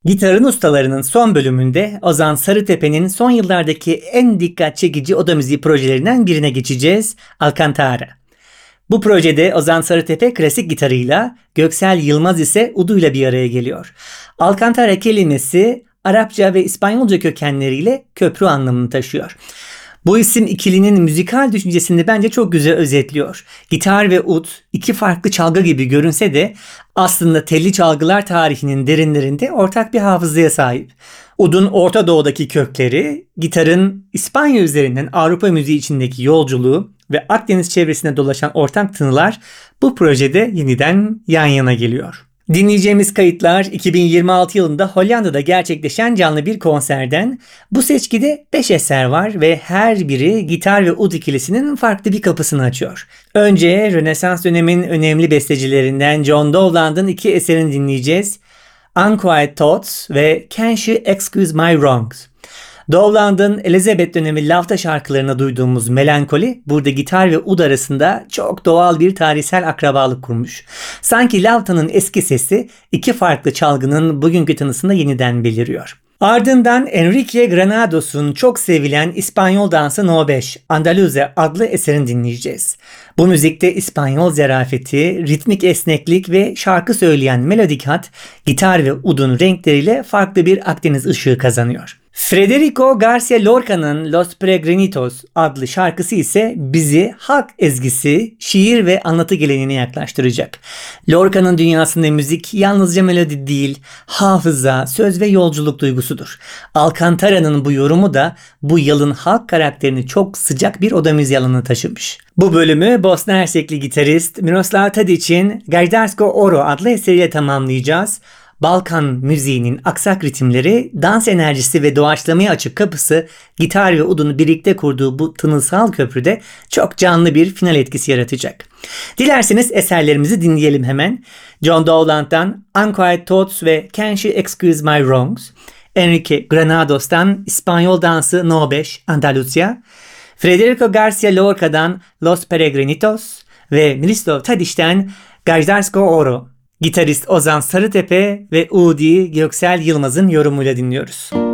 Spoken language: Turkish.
Gitarın ustalarının son bölümünde Ozan Sarıtepe'nin son yıllardaki en dikkat çekici oda müziği projelerinden birine geçeceğiz, Alcantara. Bu projede Ozan Sarıtepe klasik gitarıyla, Göksel Yılmaz ise uduyla bir araya geliyor. Alcantara kelimesi Arapça ve İspanyolca kökenleriyle köprü anlamını taşıyor. Bu isim ikilinin müzikal düşüncesini bence çok güzel özetliyor. Gitar ve ud iki farklı çalgı gibi görünse de aslında telli çalgılar tarihinin derinlerinde ortak bir hafızaya sahip. Udun Orta Doğu'daki kökleri, gitarın İspanya üzerinden Avrupa müziği içindeki yolculuğu ve Akdeniz çevresine dolaşan ortak tınılar bu projede yeniden yan yana geliyor. Dinleyeceğimiz kayıtlar 2026 yılında Hollanda'da gerçekleşen canlı bir konserden. Bu seçkide 5 eser var ve her biri gitar ve ud ikilisinin farklı bir kapısını açıyor. Önce Rönesans döneminin önemli bestecilerinden John Dowland'ın 2 eserini dinleyeceğiz. Unquiet Thoughts ve Can She Excuse My Wrongs. Dowland'ın Elizabeth dönemi lafta şarkılarına duyduğumuz melankoli burada gitar ve ud arasında çok doğal bir tarihsel akrabalık kurmuş. Sanki lavtanın eski sesi iki farklı çalgının bugünkü tınısında yeniden beliriyor. Ardından Enrique Granados'un çok sevilen İspanyol dansı No 5, Andaluze adlı eserini dinleyeceğiz. Bu müzikte İspanyol zarafeti, ritmik esneklik ve şarkı söyleyen melodik hat, gitar ve udun renkleriyle farklı bir Akdeniz ışığı kazanıyor. Federico García Lorca'nın Los Peregrinos adlı şarkısı ise bizi halk ezgisi, şiir ve anlatı geleneğine yaklaştıracak. Lorca'nın dünyasında müzik yalnızca melodi değil, hafıza, söz ve yolculuk duygusudur. Alcantara'nın bu yorumu da bu yılın halk karakterini çok sıcak bir oda müziği alanına taşımış. Bu bölümü Bosna Hersekli gitarist Miroslav Tadić'in Gajdarsko Oro adlı eseriyle tamamlayacağız. Balkan müziğinin aksak ritimleri, dans enerjisi ve doğaçlamaya açık kapısı, gitar ve udunu birlikte kurduğu bu tınısal köprüde çok canlı bir final etkisi yaratacak. Dilerseniz eserlerimizi dinleyelim hemen. John Dowland'dan Unquiet Thoughts ve Can She Excuse My Wrongs, Enrique Granados'tan İspanyol dansı No 5, Andalusia, Federico García Lorca'dan Los Peregrinos ve Miroslav Tadić'ten Gajdarsko Oro. Gitarist Ozan Sarıtepe ve Udi Göksel Yılmaz'ın yorumuyla dinliyoruz.